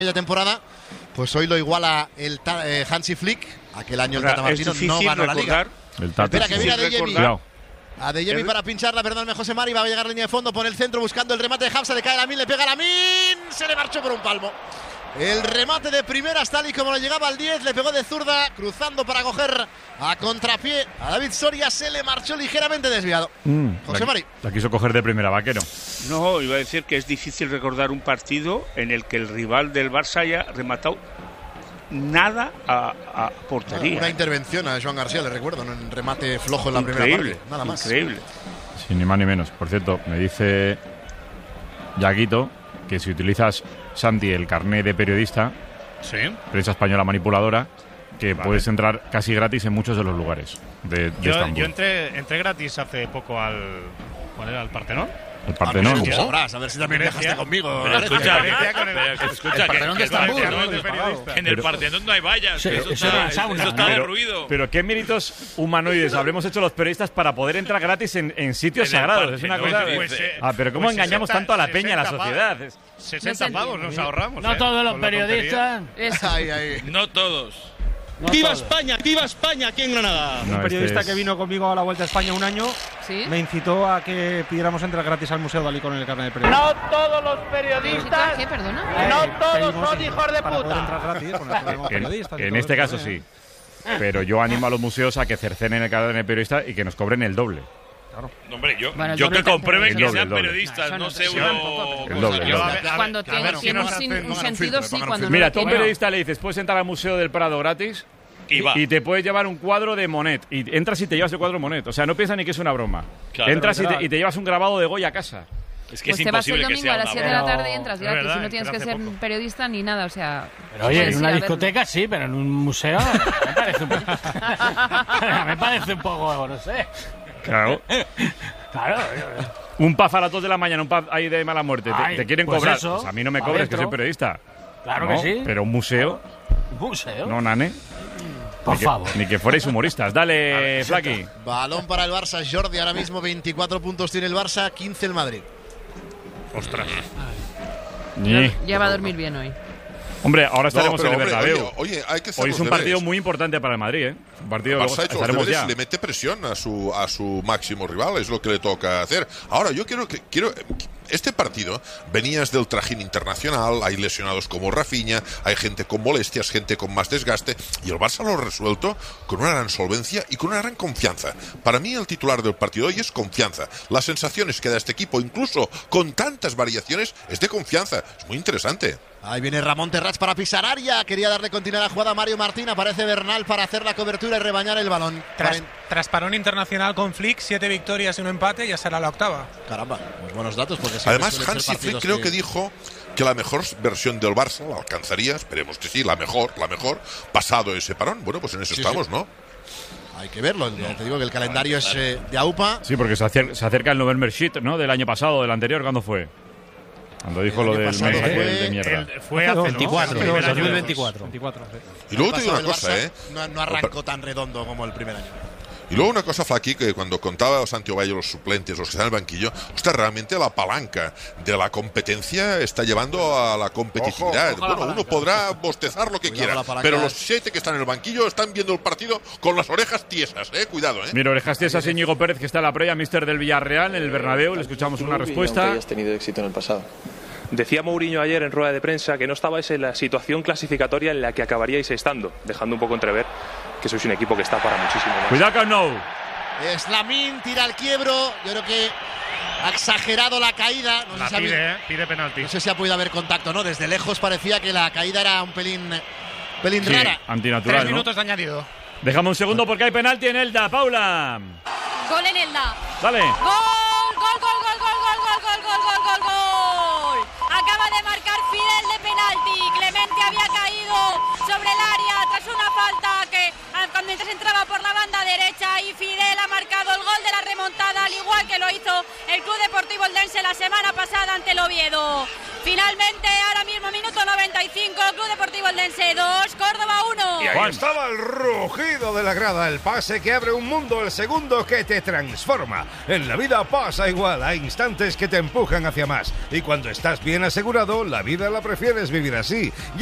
aquella temporada, pues hoy lo iguala el Hansi Flick. Aquel año el Tata Martino no ganó la Liga. Espera que viene Adeyemi. Adeyemi para pincharla, perdóname José Mari, va a llegar a línea de fondo, pone el centro buscando el remate de Hafsa, le cae Lamin, le pega Lamin, se le marchó por un palmo. El remate de primeras, tal y como le llegaba al 10, le pegó de zurda, cruzando para coger a contrapié a David Soria, se le marchó ligeramente desviado. José Mari. La quiso coger de primera, Vaquero. No, iba a decir que es difícil recordar un partido en el que el rival del Barça haya rematado nada a portería. Una intervención a Joan García, le recuerdo, un remate flojo en la primera parte, nada más. Increíble. Sí, ni más ni menos. Por cierto, me dice Yaguito que si utilizas, Santi, el carné de periodista, prensa española manipuladora, que puedes entrar casi gratis en muchos de los lugares de Estambul. Yo entré gratis hace poco al Partenón. El Partenón. ¿Cómo sabrás? A ver si también viajaste conmigo. Pero escucha, el Partenón de Estambul. En el Partenón no hay vallas. Eso está derruido. Pero qué méritos humanoides habremos hecho los periodistas para poder entrar gratis en sitios sagrados. Es una cosa. Pero cómo engañamos tanto a la peña, a la sociedad. 60 pavos nos ahorramos. No todos los periodistas. No todos. ¡Viva España! ¡Viva España! Aquí en Granada. Un periodista que vino conmigo a la Vuelta a España un año me incitó a que pidiéramos entrar gratis al Museo Dalí con el carnet de periodista. No todos los periodistas. ¿Qué? Perdona. No todos son hijos de puta. Entrar gratis, en este caso sí. Pero yo animo a los museos a que cercenen el carnet de periodista y que nos cobren el doble. Claro. Hombre, yo que comprueben que sean periodistas, no pseudo. Cuando tiene un sentido, sí. Cuando mira, tú a un periodista le dices, puedes entrar al Museo del Prado gratis y te puedes llevar un cuadro de Monet. Y entras y te llevas el cuadro de Monet. O sea, no piensa ni que es una broma. Claro, entras y te llevas un grabado de Goya a casa. Es que pues es te vas el domingo a las 7 de la tarde y entras gratis. verdad, y no tienes que ser periodista ni nada. O sea. Pero oye, en una discoteca sí, pero en un museo me parece un poco, no sé. Claro. Un pub a las 2 de la mañana, un pub ahí de mala muerte. Te quieren cobrar. Eso, pues a mí no me cobres, que soy periodista. Claro no, que sí. Pero un museo. ¿Un museo? No, nane. Por favor. Ni que fuerais humoristas. Dale, Flaqui. Balón para el Barça, Jordi. Ahora mismo 24 puntos tiene el Barça, 15 el Madrid. Ostras. Ya va a dormir bien hoy. Hombre, ahora estaremos en el Bernabéu. Oye, hay que hoy es un partido muy importante para el Madrid, ¿eh? Un partido que estaremos ya. Le mete presión a su máximo rival, es lo que le toca hacer. Ahora, yo quiero este partido, venías del trajín internacional, hay lesionados como Rafinha, hay gente con molestias, gente con más desgaste, y el Barça lo ha resuelto con una gran solvencia y con una gran confianza. Para mí el titular del partido hoy es confianza. Las sensaciones que da este equipo, incluso con tantas variaciones, es de confianza. Es muy interesante. Ahí viene Ramón Terrats para pisar área. Quería darle continuidad a la jugada a Mario Martín. Aparece Bernal para hacer la cobertura y rebañar el balón. Tras parón internacional con Flick, 7 victorias y un empate, ya será la octava. Caramba, pues buenos datos. Porque además, Hansi Flick creo que dijo que la mejor versión del Barça la alcanzaría, esperemos que sí, la mejor, pasado ese parón. Bueno, pues en eso estamos, ¿no? Hay que verlo. Te digo que el calendario es de AUPA. Sí, porque se acerca el November Sheet, ¿no? Del año pasado, del anterior, ¿cuándo fue? Cuando dijo lo del mes de mierda. Fue hace 2024. Y luego te digo una cosa, No arrancó tan redondo como el primer año. Y luego una cosa, Flaqui, que cuando contaba Santi Ovalle los suplentes, los que están en el banquillo, realmente la palanca de la competencia está llevando a la competitividad. Uno podrá bostezar lo que quiera, pero los 7 que están en el banquillo están viendo el partido con las orejas tiesas, cuidado, Mira, orejas tiesas, Íñigo Pérez, que está en la previa, míster del Villarreal, en el Bernabéu, le escuchamos una respuesta. Aunque hayas tenido éxito en el pasado. Decía Mourinho ayer en rueda de prensa que no estabais en la situación clasificatoria en la que acabaríais estando, dejando un poco entrever que sois un equipo que está para muchísimo más. Cuidado con No. Es Lamin, tira el quiebro. Yo creo que ha exagerado la caída. No sé pide penalti. No sé si ha podido haber contacto, ¿no? Desde lejos parecía que la caída era un pelín rara. Antinatural, 3 minutos de añadido. Déjame un segundo porque hay penalti en Elda, Paula. Gol en Elda. Dale. Gol. Acaba de marcar Fidel de penalti. Clemente había caído sobre el área tras una falta que mientras entraba por la banda derecha, y Fidel ha marcado el gol de la remontada, al igual que lo hizo el Club Deportivo Eldense la semana pasada ante el Oviedo. Finalmente, ahora mismo minuto 95, Club Deportivo Eldense 2, Córdoba 1. Y ahí estaba el rugido de la grada, el pase que abre un mundo, el segundo que te transforma. En la vida pasa igual, hay instantes que te empujan hacia más. Y cuando estás bien asegurado, la vida la prefieres vivir así.